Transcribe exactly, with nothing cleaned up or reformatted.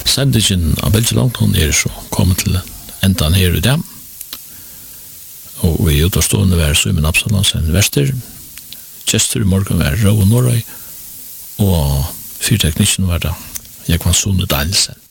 Sendingen av veldig langt hun er så kommet til endan her i dag. Og vi er ute og stående ved Søymen Absalonsen Vester. Kjester i morgen var Rå og Norøy. Og fyrteknikken var da Jekvann Sone Danielsen.